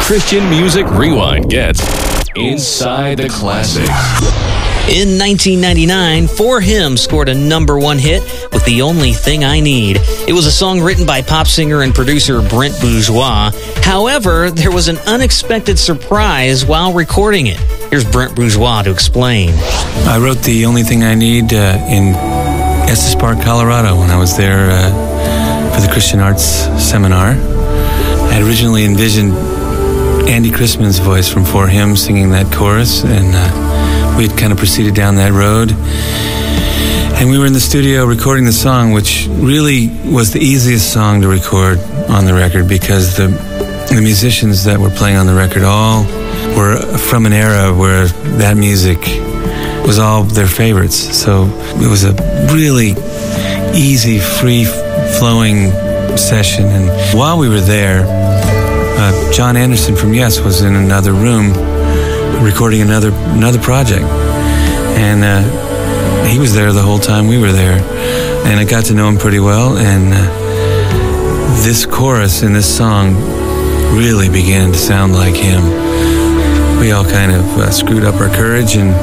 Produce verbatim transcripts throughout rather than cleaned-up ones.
Christian Music Rewind gets inside the classics. In nineteen ninety-nine, For Him scored a number one hit with The Only Thing I Need. It was a song written by pop singer and producer Brent Bourgeois. However, there was an unexpected surprise while recording it. Here's Brent Bourgeois to explain. I wrote The Only Thing I Need uh, in Estes Park, Colorado, when I was there uh, for the Christian Arts Seminar. I had originally envisioned Andy Chrisman's voice from For Him singing that chorus, and uh, we had kind of proceeded down that road. And we were in the studio recording the song, which really was the easiest song to record on the record because the the musicians that were playing on the record all were from an era where that music was all their favorites. So it was a really easy, free-flowing session. And while we were there, uh, John Anderson from Yes was in another room recording another another project. And uh, he was there the whole time we were there. And I got to know him pretty well. And uh, this chorus in this song really began to sound like him. We all kind of uh, screwed up our courage and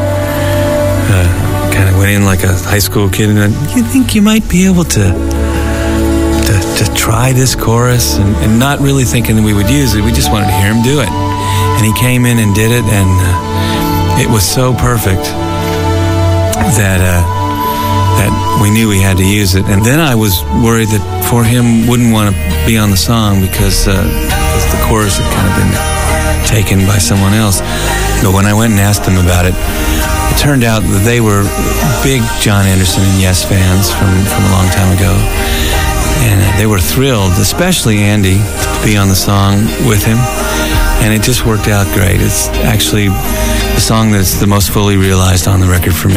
uh, kind of went in like a high school kid and went, you think you might be able to to, to try this chorus? And, and not really thinking that we would use it. We just wanted to hear him do it. And he came in and did it, and uh, it was so perfect that uh, that we knew we had to use it. And then I was worried that For Him wouldn't want to be on the song because, uh, because the chorus had kind of been taken by someone else. But when I went and asked them about it, it turned out that they were big John Anderson and Yes fans from, from a long time ago. And they were thrilled, especially Andy, to be on the song with him. And it just worked out great. It's actually the song that's the most fully realized on the record for me.